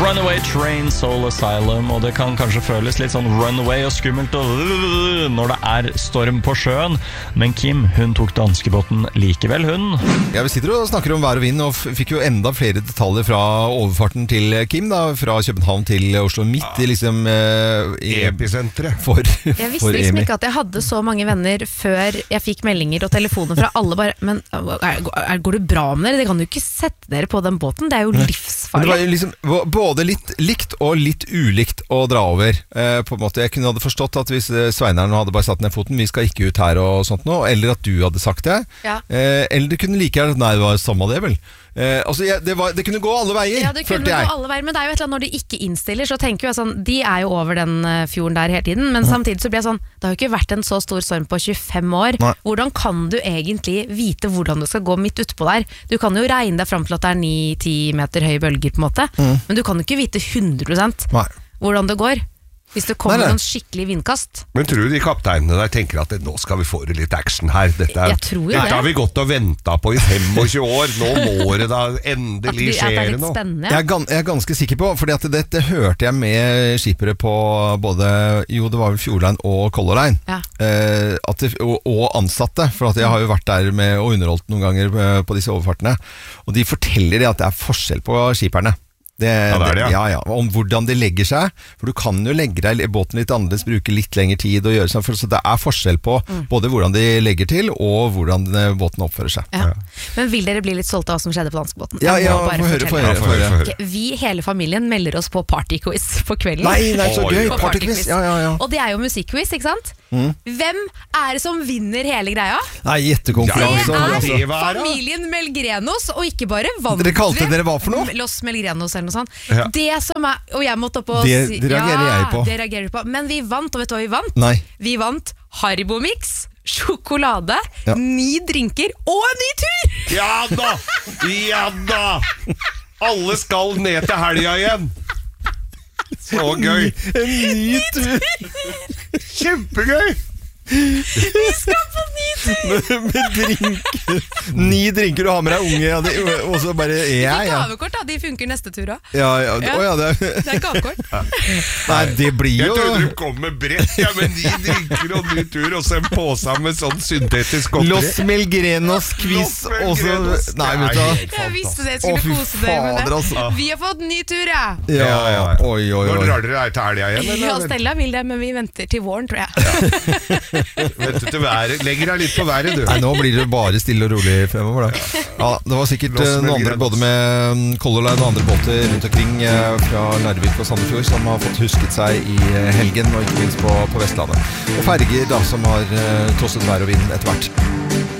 Runaway Train, Soul Asylum, og det kan kanskje føles litt sånn runaway og skummelt når det er storm på sjøen, men Kim, hun tok danskebåten likevel, hun. Ja, vi sitter og snakker om vær og vind, og fikk jo enda flere detaljer fra overfarten til Kim, da, fra København til Oslo, midt i liksom episentret. Jeg visste liksom ikke at jeg hadde så mange venner før jeg fikk meldinger og telefoner fra alle bare, men går det bra med dere? Det kan jo ikke sette dere på den båten, det er jo livsfarlig. Det var jo liksom både litt likt og litt ulikt å dra over, på en måte. Jeg kunne hadde forstått at hvis Sveineren hadde bare satt ned foten, vi skal ikke ut her og sånt nå, eller at du hadde sagt det, eller det kunne like gjerne, nei, det var samme det vel. Altså, det kunne gå alle veier, ja, det kunne gå alle veier, men det er jo et eller annet når de ikke innstiller, så tenker jeg sånn, de er jo over den fjorden der hele tiden, men samtidig så blir jeg sånn, det har jo ikke vært en så stor storm på 25 år. Nei. Hvordan kan du egentlig vite hvordan du skal gå midt utpå der? Du kan jo regne deg frem til at det er 9-10 meter høye bølger på en måte, men du kan jo ikke vite 100% hvordan det går. Hvis det kommer noen skikkelig vindkast. Men tror du de kapteinene der tenker at nå skal vi få det litt action her? Dette har vi gått og ventet på i 25 år. Nå må det da endelig skje noe. Jeg er ganske sikker på, fordi at dette hørte jeg med skipere på både, det var vel Fjordline og Color Line, og ansatte, for at jeg har jo vært der med og underholdt noen ganger på disse overfartene, og de forteller at det er forskjell på skiperne. Om hvordan de legger seg, for du kan jo legge deg båten litt annerledes, bruke litt lengre tid og gjøre sånn, så det er forskjell på både hvordan de legger til og hvordan båten oppfører seg. Men vil dere bli litt stolte av hva som skjedde på danskebåten? Få høre. Vi hele familien melder oss på partyquiz på kvelden. Nei, så gøy, partyquiz. Og det er jo musikkquiz, ikke sant? Hvem er det som vinner hele greia? Nei, gjettekonkurranse. Det er familien Melgrenos, og ikke bare vant. Dere kalte dere hva for noe? Los Melgrenos eller noe sånt. Det som er, og jeg måtte opp og det reagerer jeg på. Det reagerer du på. Men vi vant, og vet du hva vi vant? Nei. Vi vant Haribo Mix, sjokolade, 9 drinker og en ny tur! Ja da! Alle skal ned til helga igjen. Så gøy. En ny tur. Kjempegøy. Vi skal på 9 tur. Med drinker. 9 drinker, du har med deg unge, og så bare gavekort da, de funker neste tur også. Det er gavekort. Nei, det blir jo. Jeg trodde du kom med brett, med 9 drinker og ny tur, og så en påse med sånn syntetisk godteri. Los Melgrenos quiz også. Nei, vet du. Jeg visste det, jeg skulle kose dere med det. Vi har fått ny tur, Oi. Når drar dere til helga igjen? Ja, Stella vil det, men vi venter til våren, tror jeg. Vent til været. Legger deg litt på været, du. Nei, nå blir det bare stille og rolig fremover da. Ja, det var sikkert noen andre, både med Color Line og andre båter rundt omkring fra Larvik og Sandefjord, som har fått husket seg i helgen, og ikke minst på Vestlandet. Og ferger da, som har trosset vær og vind etter hvert.